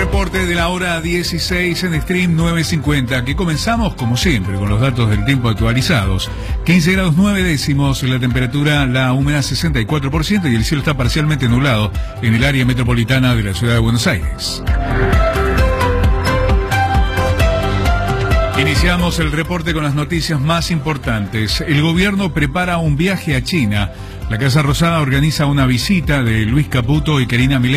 reporte de la hora 16 en Stream 950, que comenzamos como siempre con los datos del tiempo actualizados. 15 grados 9 décimos, la temperatura, la humedad 64% y el cielo está parcialmente nublado en el área metropolitana de la ciudad de Buenos Aires. Iniciamos el reporte con las noticias más importantes. El gobierno prepara un viaje a China. La Casa Rosada organiza una visita de Luis Caputo y Karina Milei